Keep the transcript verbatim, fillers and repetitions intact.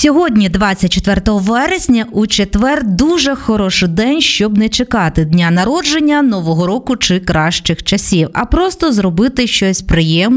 Сьогодні, двадцять четвертого вересня, у четвер дуже хороший день, щоб не чекати дня народження, Нового року чи кращих часів, а просто зробити щось приємне